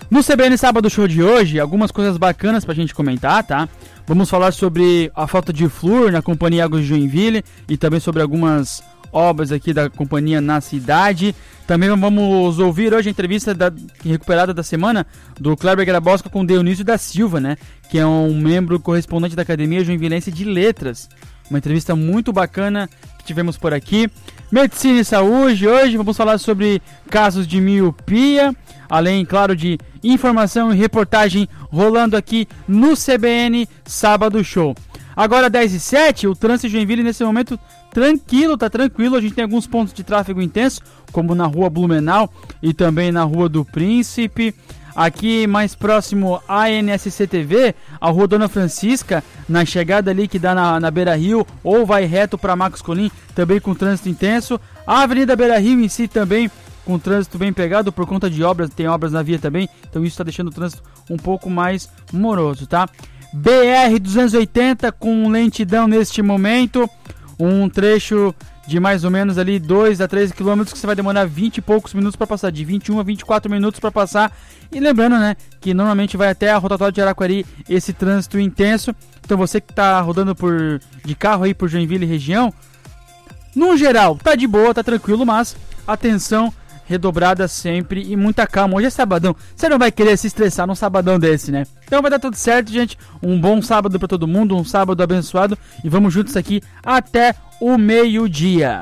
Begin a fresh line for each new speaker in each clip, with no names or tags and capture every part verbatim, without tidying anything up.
No C B N Sábado Show de hoje, algumas coisas bacanas pra gente comentar, tá? Vamos falar sobre a falta de flúor na Companhia Águas de Joinville e também sobre algumas obras aqui da companhia na cidade. Também vamos ouvir hoje a entrevista da, recuperada da semana do Kleber Grabosca com o Dionísio da Silva, né? Que é um membro correspondente da Academia Joinvilense de Letras. Uma entrevista muito bacana que tivemos por aqui. Medicina e Saúde, hoje vamos falar sobre casos de miopia, além, claro, de informação e reportagem rolando aqui no C B N Sábado Show. Agora dez e sete, o trânsito de Joinville nesse momento tranquilo, tá tranquilo. A gente tem alguns pontos de tráfego intenso, como na rua Blumenau e também na rua do Príncipe. Aqui mais próximo à N S C T V, a rua Dona Francisca, na chegada ali que dá na, na Beira Rio, ou vai reto para Marcos Colim, também com trânsito intenso. A Avenida Beira Rio em si também com trânsito bem pegado por conta de obras, tem obras na via também, então isso está deixando o trânsito um pouco mais moroso, tá? B R duzentos e oitenta com lentidão neste momento, um trecho de mais ou menos ali dois a três quilômetros que você vai demorar vinte e poucos minutos para passar, de vinte e um a vinte e quatro minutos para passar. E lembrando, né, que normalmente vai até a rotatória de Araquari esse trânsito intenso. Então você que está rodando por, de carro aí por Joinville e região, no geral tá de boa, tá tranquilo, mas atenção redobrada sempre e muita calma. Hoje é sabadão, você não vai querer se estressar num sabadão desse, né? Então vai dar tudo certo, gente. Um bom sábado para todo mundo, um sábado abençoado. E vamos juntos aqui até o meio-dia.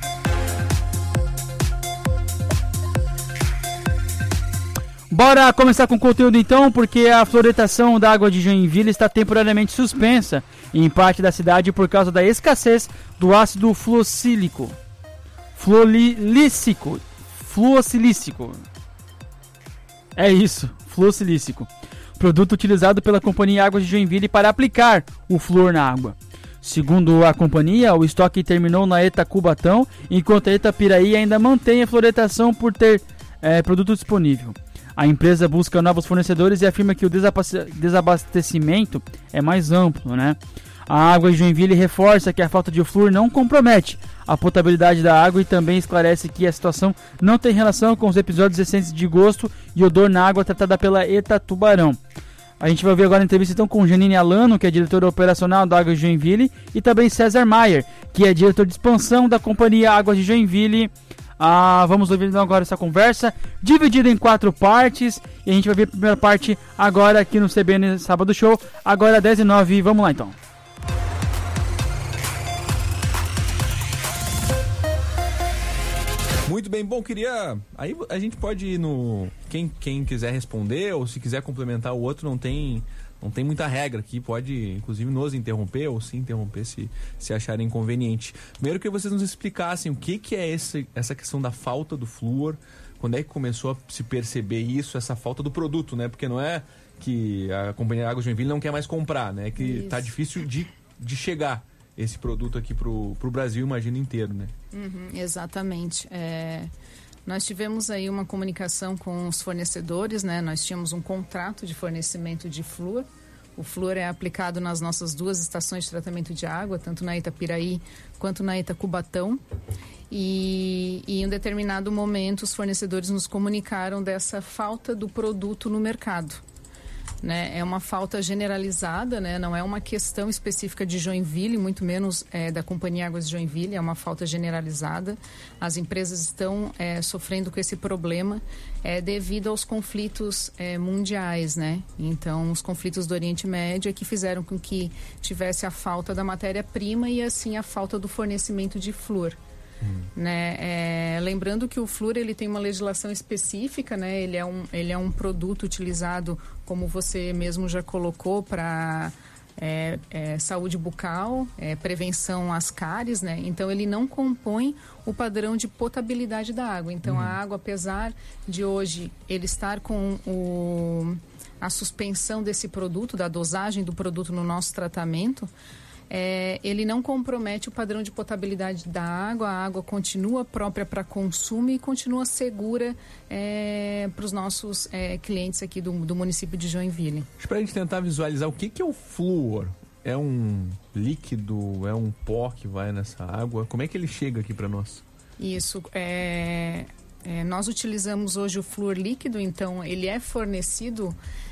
Bora começar com o conteúdo então, porque a floretação da água de Joinville está temporariamente suspensa em parte da cidade por causa da escassez do ácido fluocílico. Fluolícico. Fluocilícico. É isso, fluocilícico. Produto utilizado pela Companhia Águas de Joinville para aplicar o flúor na água. Segundo a companhia, o estoque terminou na ETA Cubatão, enquanto a ETA Piraí ainda mantém a floretação por ter é, produto disponível. A empresa busca novos fornecedores e afirma que o desabastecimento é mais amplo, né? A Água de Joinville reforça que a falta de flúor não compromete a potabilidade da água e também esclarece que a situação não tem relação com os episódios recentes de gosto e odor na água tratada pela ETA Tubarão. A gente vai ver agora a entrevista então com Janine Alano, que é diretora operacional da Água de Joinville, e também César Maier, que é diretor de expansão da Companhia Águas de Joinville. Ah, vamos ouvir então agora essa conversa, dividida em quatro partes, e a gente vai ver a primeira parte agora aqui no C B N Sábado Show, agora dez e nove, vamos lá então.
Muito bem, bom, queria... Aí a gente pode ir no... Quem, quem quiser responder, ou se quiser complementar o outro, não tem, não tem muita regra aqui, pode inclusive nos interromper, ou se interromper se, se acharem conveniente. Primeiro que vocês nos explicassem o que, que é esse, essa questão da falta do flúor, quando é que começou a se perceber isso, essa falta do produto, né? Porque não é que a Companhia Águas de Joinville não quer mais comprar, né? É que isso. Tá difícil de, de chegar esse produto aqui pro, pro Brasil, imagino, inteiro, né?
Uhum, exatamente. É, nós tivemos aí uma comunicação com os fornecedores, né? Nós tínhamos um contrato de fornecimento de flúor. O flúor é aplicado nas nossas duas estações de tratamento de água, tanto na ETA Piraí quanto na ETA Cubatão. E, e em um determinado momento os fornecedores nos comunicaram dessa falta do produto no mercado. Né? É uma falta generalizada, né? Não é uma questão específica de Joinville, muito menos é, da Companhia Águas de Joinville, é uma falta generalizada. As empresas estão é, sofrendo com esse problema é, devido aos conflitos é, mundiais, né? Então, os conflitos do Oriente Médio é que fizeram com que tivesse a falta da matéria-prima e assim a falta do fornecimento de flúor. Hum. Né? É, lembrando que o flúor ele tem uma legislação específica, né? Ele é um, ele é um produto utilizado, como você mesmo já colocou, para é, é, saúde bucal, é, prevenção às cáries, né? Então ele não compõe o padrão de potabilidade da água. Então hum. a água, apesar de hoje ele estar com o, a suspensão desse produto, da dosagem do produto no nosso tratamento, É, ele não compromete o padrão de potabilidade da água, a água continua própria para consumo e continua segura é, para os nossos é, clientes aqui do, do município de Joinville.
Para a gente tentar visualizar o que, que é o flúor, é um líquido, é um pó que vai nessa água, como é que ele chega aqui para nós?
Isso, é... É, nós utilizamos hoje o flúor líquido, então ele é fornecido,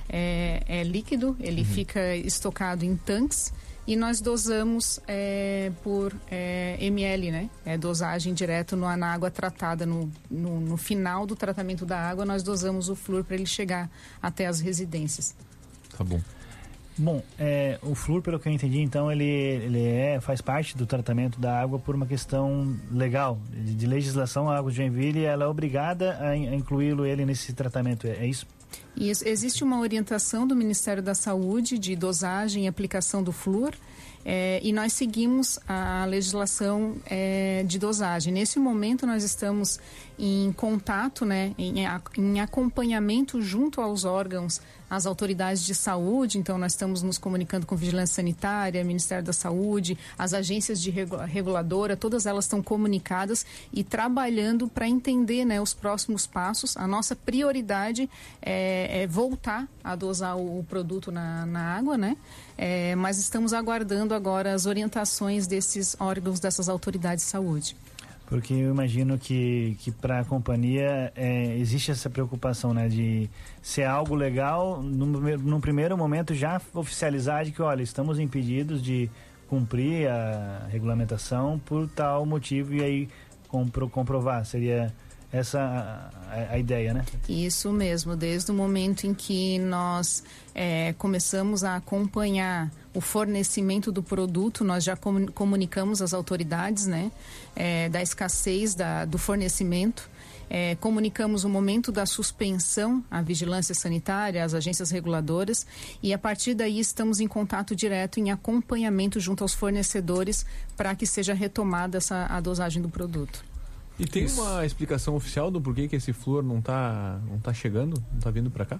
é, é líquido, ele uhum. fica estocado em tanques e nós dosamos é, por é, ml, né? É dosagem direto no, na água tratada, no, no, no final do tratamento da água, nós dosamos o flúor para ele chegar até as residências.
Tá bom.
Bom, é, o flúor, pelo que eu entendi, então, ele, ele é, faz parte do tratamento da água por uma questão legal, de, de legislação. A Água de Joinville, ela é obrigada a, a incluí-lo ele nesse tratamento, é, é isso?
E existe uma orientação do Ministério da Saúde de dosagem e aplicação do flúor, é, e nós seguimos a legislação é, de dosagem. Nesse momento nós estamos em contato, né, em, em acompanhamento junto aos órgãos, às autoridades de saúde. Então nós estamos nos comunicando com Vigilância Sanitária, Ministério da Saúde, as agências de reguladora, todas elas estão comunicadas e trabalhando para entender, né, os próximos passos. A nossa prioridade é, é voltar a dosar o, o produto na, na água, né? É, mas estamos aguardando agora as orientações desses órgãos, dessas autoridades de saúde.
Porque eu imagino que, que para a companhia é, existe essa preocupação, né, de ser algo legal, num, num primeiro momento já oficializar de que, olha, estamos impedidos de cumprir a regulamentação por tal motivo e aí compro, comprovar. Seria essa a, a, a ideia, né?
Isso mesmo, desde o momento em que nós é, começamos a acompanhar o fornecimento do produto, nós já comunicamos às autoridades, né, é, da escassez da, do fornecimento, é, comunicamos o momento da suspensão à vigilância sanitária, às agências reguladoras, e a partir daí estamos em contato direto, em acompanhamento junto aos fornecedores para que seja retomada essa, a dosagem do produto.
E tem Isso. uma explicação oficial do porquê que esse flúor não está não tá chegando, não está vindo para cá?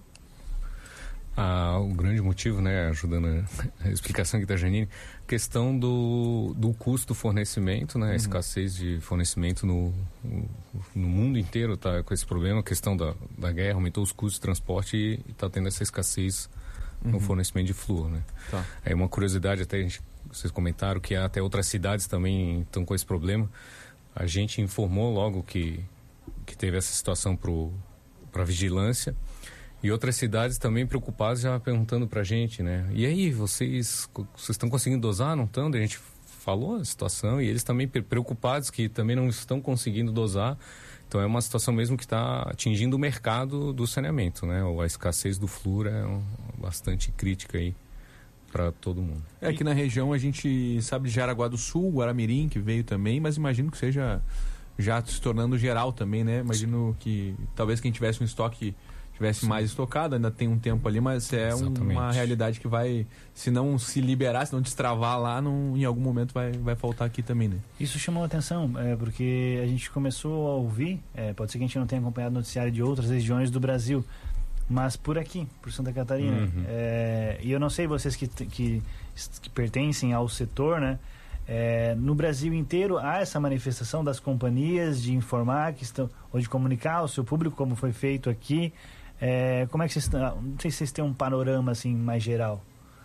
Ah, o grande motivo, né, ajudando a, a explicação aqui da Janine, questão do, do custo do fornecimento, né, a uhum. escassez de fornecimento no, no mundo inteiro tá com esse problema, a questão da, da guerra, aumentou os custos de transporte e está tendo essa escassez uhum. no fornecimento de flúor, né. Tá. É uma curiosidade, até a gente, vocês comentaram que até outras cidades também estão com esse problema. A gente informou logo que, que teve essa situação para a vigilância. E outras cidades também preocupadas já perguntando para a gente, né? E aí, vocês, vocês estão conseguindo dosar, não estão? A gente falou a situação e eles também preocupados que também não estão conseguindo dosar. Então é uma situação mesmo que está atingindo o mercado do saneamento, né? A escassez do flúor é um, bastante crítica aí para todo mundo.
É, aqui na região a gente sabe de Jaraguá do Sul, Guaramirim, que veio também, mas imagino que seja já se tornando geral também, né? Imagino que talvez quem tivesse um estoque tivesse Sim. mais estocado, ainda tem um tempo ali, mas é um, uma realidade que vai, se não se liberar, se não destravar lá, não, em algum momento vai, vai faltar aqui também, né?
Isso chamou a atenção, é, porque a gente começou a ouvir, é, pode ser que a gente não tenha acompanhado o noticiário de outras regiões do Brasil, mas por aqui, por Santa Catarina. Uhum. É, e eu não sei, vocês que, que, que pertencem ao setor, né? É, no Brasil inteiro há essa manifestação das companhias de informar que estão, ou de comunicar ao seu público, como foi feito aqui. É, como é que vocês estão? Não sei se vocês têm um panorama assim mais geral.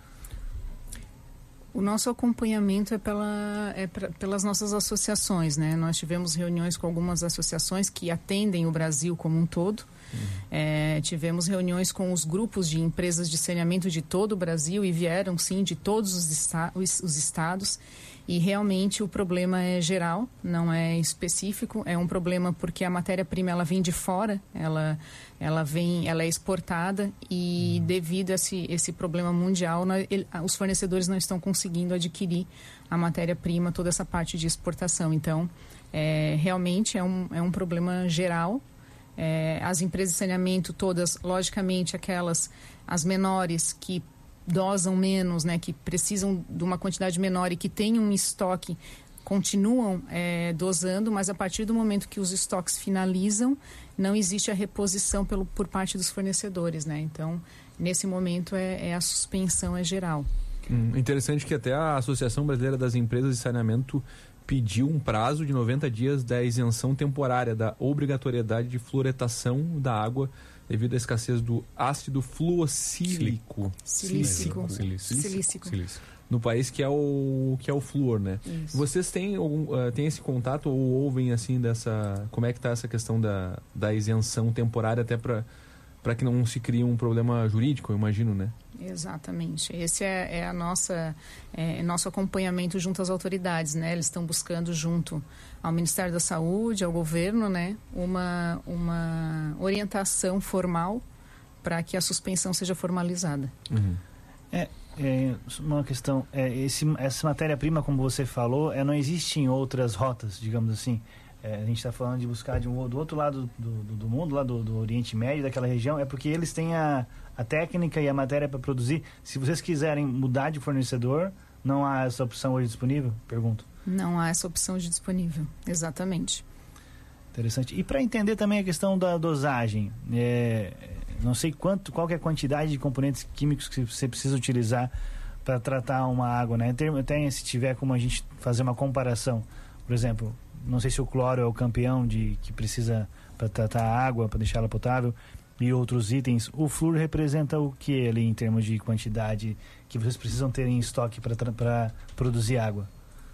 O nosso acompanhamento é, pela, é pra, pelas nossas associações, né? Nós tivemos reuniões com algumas associações que atendem o Brasil como um todo. Uhum. É, tivemos reuniões com os grupos de empresas de saneamento de todo o Brasil e vieram, sim, de todos os, esta- os, os estados. E realmente o problema é geral, não é específico. É um problema porque a matéria-prima ela vem de fora, ela, ela, vem, ela é exportada e uhum. devido a esse, esse problema mundial, nós, ele, os fornecedores não estão conseguindo adquirir a matéria-prima, toda essa parte de exportação. Então, é, realmente é um, é um problema geral. É, as empresas de saneamento todas, logicamente aquelas, as menores que dosam menos, né, que precisam de uma quantidade menor e que têm um estoque, continuam é, dosando, mas a partir do momento que os estoques finalizam, não existe a reposição pelo, por parte dos fornecedores, né? Então, nesse momento é, é a suspensão é geral.
Hum, interessante que até a Associação Brasileira das Empresas de Saneamento pediu um prazo de noventa dias da isenção temporária da obrigatoriedade de fluoretação da água devido à escassez do ácido fluocílico.
Silícico.
Silícico.
Silícico.
Silícico.
No país que é o que é o flúor, né?
Isso.
Vocês têm algum, uh, têm esse contato ou ouvem assim dessa, como é que tá essa questão da, da isenção temporária até para para que não se crie um problema jurídico, eu imagino, né?
Exatamente. Esse é, é a nossa é, nosso acompanhamento junto às autoridades, né? Eles estão buscando junto ao Ministério da Saúde, ao governo, né? Uma uma orientação formal para que a suspensão seja formalizada.
Uhum.
É, é uma questão, é, esse, essa matéria-prima, como você falou, é, não existe em outras rotas, digamos assim. É, a gente está falando de buscar de um, do outro lado do, do, do mundo, lá do, do Oriente Médio, daquela região, é porque eles têm a, a técnica e a matéria para produzir. Se vocês quiserem mudar de fornecedor, não há essa opção hoje disponível? Pergunto.
Não há essa opção de disponível, exatamente.
Interessante. E para entender também a questão da dosagem, é, não sei quanto, qual que é a quantidade de componentes químicos que você precisa utilizar para tratar uma água, né? Até se tiver como a gente fazer uma comparação, por exemplo, não sei se o cloro é o campeão de que precisa para tratar a água, para deixá-la potável, e outros itens. O flúor representa o que ali em termos de quantidade que vocês precisam ter em estoque para produzir água?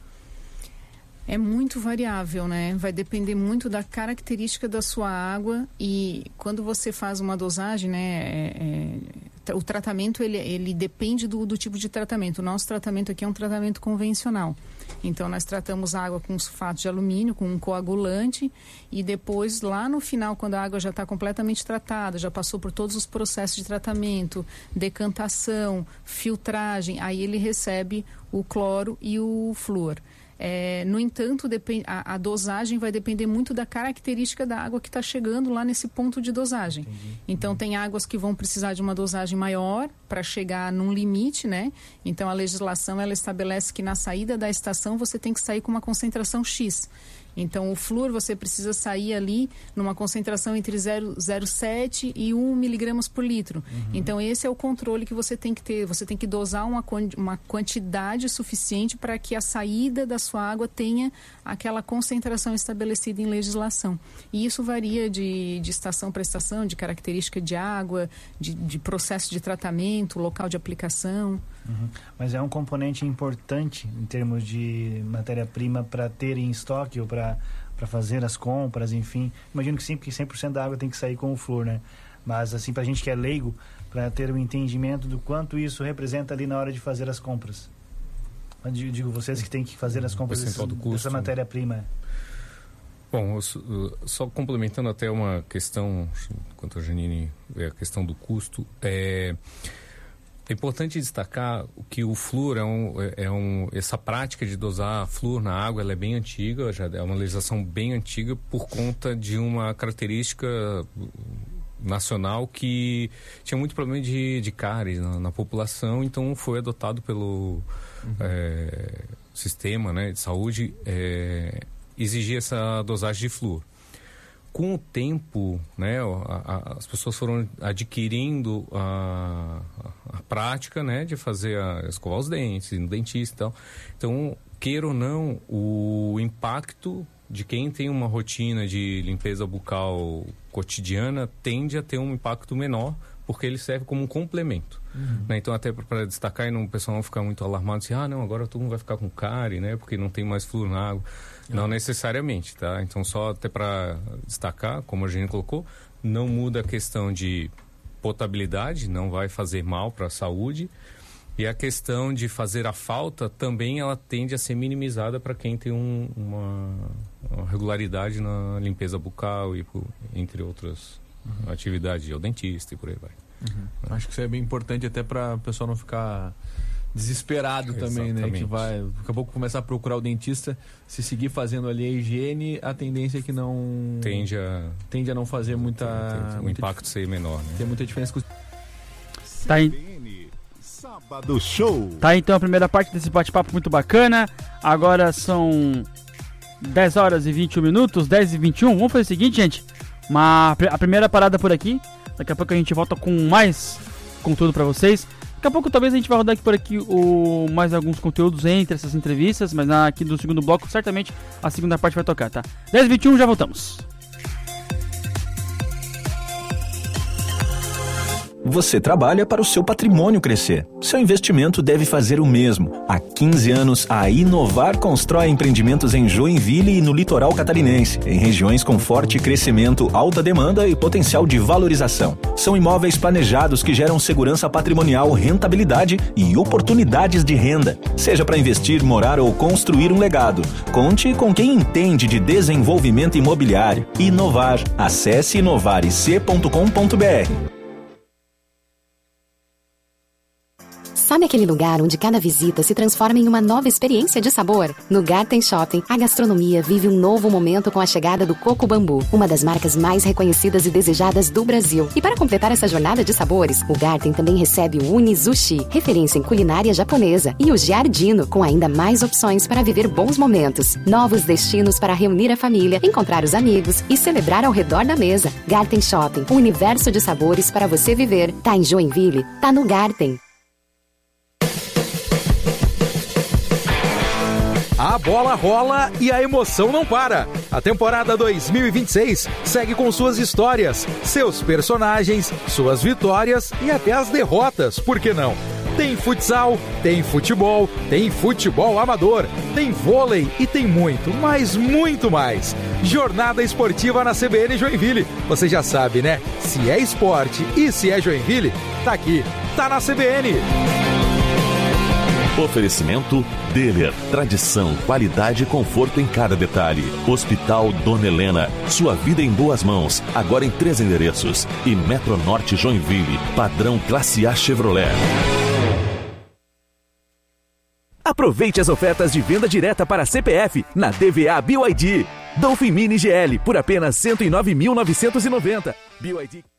É muito variável, né? Vai depender muito da característica da sua água e quando você faz uma dosagem, né? É, é, o tratamento, ele, ele depende do, do tipo de tratamento. O nosso tratamento aqui é um tratamento convencional. Então, nós tratamos a água com sulfato de alumínio, com um coagulante e depois, lá no final, quando a água já está completamente tratada, já passou por todos os processos de tratamento, decantação, filtragem, aí ele recebe o cloro e o flúor. É, no entanto, a, a dosagem vai depender muito da característica da água que está chegando lá nesse ponto de dosagem. Entendi. Então, tem águas que vão precisar de uma dosagem maior para chegar num limite, né? Então, a legislação ela estabelece que na saída da estação você tem que sair com uma concentração X. Então, o flúor você precisa sair ali numa concentração entre zero vírgula sete e um miligramas por litro. Uhum. Então, esse é o controle que você tem que ter. Você tem que dosar uma, uma quantidade suficiente para que a saída da sua água tenha aquela concentração estabelecida em legislação. E isso varia de, de estação para estação, de característica de água, de, de processo de tratamento, local de aplicação.
Uhum. Mas é um componente importante em termos de matéria-prima para ter em estoque ou para para fazer as compras, enfim. Imagino que sim, porque cem por cento da água tem que sair com o flúor, né? Mas assim, para a gente que é leigo, para ter um entendimento do quanto isso representa ali na hora de fazer as compras. Eu digo, vocês que têm que fazer as compras desse, do custo, dessa matéria-prima.
Bom, só complementando até uma questão, quanto a Janine, a questão do custo, é... É importante destacar que o flúor é um, é um... Essa prática de dosar flúor na água, ela é bem antiga, já é uma legislação bem antiga por conta de uma característica nacional que tinha muito problema de, de cáries na, na população, então foi adotado pelo uhum. é, sistema, né, de saúde é, exigir essa dosagem de flúor. Com o tempo, né, a, a, as pessoas foram adquirindo a, a, a prática, né, de fazer a, escovar os dentes, ir no dentista e tal. Então, queira ou não, o impacto de quem tem uma rotina de limpeza bucal cotidiana tende a ter um impacto menor, porque ele serve como um complemento. Uhum. Né? Então, até para destacar e não, o pessoal não ficar muito alarmado, assim, ah, não, agora todo mundo vai ficar com cárie, né, porque não tem mais flúor na água. Não necessariamente, tá? Então, só até para destacar, como a gente colocou, não muda a questão de potabilidade, não vai fazer mal para a saúde. E a questão de fazer a falta também ela tende a ser minimizada para quem tem um, uma, uma regularidade na limpeza bucal e por, entre outras uhum. atividades, ao dentista e por aí vai.
Uhum. Acho que isso é bem importante até para o pessoal não ficar desesperado também,
Exatamente.
né? Que vai, daqui a pouco começar a procurar o dentista, se seguir fazendo ali a higiene, a tendência é que não...
Tende a...
Tende a não fazer muita...
Tem, tem, o
muita
impacto dif... ser menor, né?
Tem muita diferença com...
Tá aí.
Sábado Show.
Tá aí, então a primeira parte desse bate-papo muito bacana. Agora são dez horas e vinte e um minutos, dez e vinte e um. Vamos fazer o seguinte, gente. Uma, a primeira parada por aqui. Daqui a pouco a gente volta com mais conteúdo pra vocês. Daqui a pouco talvez a gente vai rodar aqui por aqui o, mais alguns conteúdos entre essas entrevistas, mas na, aqui do segundo bloco certamente a segunda parte vai tocar, tá? dez e vinte e um, já voltamos.
Você trabalha para o seu patrimônio crescer. Seu investimento deve fazer o mesmo. Há quinze anos, a Inovar constrói empreendimentos em Joinville e no litoral catarinense, em regiões com forte crescimento, alta demanda e potencial de valorização. São imóveis planejados que geram segurança patrimonial, rentabilidade e oportunidades de renda. Seja para investir, morar ou construir um legado. Conte com quem entende de desenvolvimento imobiliário. Inovar. Acesse inovaric ponto com ponto b r.
Sabe aquele lugar onde cada visita se transforma em uma nova experiência de sabor? No Garten Shopping, a gastronomia vive um novo momento com a chegada do Coco Bambu, uma das marcas mais reconhecidas e desejadas do Brasil. E para completar essa jornada de sabores, o Garten também recebe o Uni Sushi, referência em culinária japonesa, e o Giardino, com ainda mais opções para viver bons momentos. Novos destinos para reunir a família, encontrar os amigos e celebrar ao redor da mesa. Garten Shopping, um universo de sabores para você viver. Tá em Joinville? Tá no Garten.
A bola rola e a emoção não para. A temporada dois mil e vinte e seis segue com suas histórias, seus personagens, suas vitórias e até as derrotas, por que não? Tem futsal, tem futebol, tem futebol amador, tem vôlei e tem muito, mas muito mais. Jornada esportiva na C B N Joinville. Você já sabe, né? Se é esporte e se é Joinville, tá aqui, tá na C B N.
Oferecimento Deller, tradição, qualidade e conforto em cada detalhe. Hospital Dona Helena, sua vida em boas mãos, agora em três endereços. E Metronorte Joinville, padrão Classe A Chevrolet.
Aproveite as ofertas de venda direta para C P F na D V A B Y D. Dolphin Mini G L por apenas cento e nove mil novecentos e noventa. B Y D.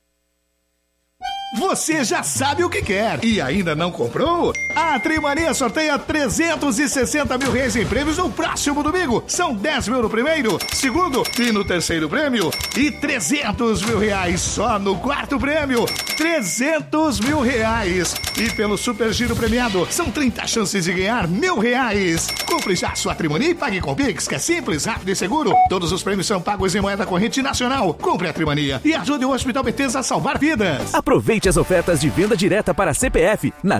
Você já sabe o que quer e ainda não comprou? A Trimania sorteia trezentos e sessenta mil reais em prêmios no próximo domingo. São dez mil no primeiro, segundo e no terceiro prêmio. E trezentos mil reais só no quarto prêmio. trezentos mil reais. E pelo Super Giro premiado, são trinta chances de ganhar mil reais. Compre já sua Trimania e pague com Pix, que é simples, rápido e seguro. Todos os prêmios são pagos em moeda corrente nacional. Compre a Trimania e ajude o Hospital Betesda a salvar vidas.
Aproveite as ofertas de venda direta para C P F na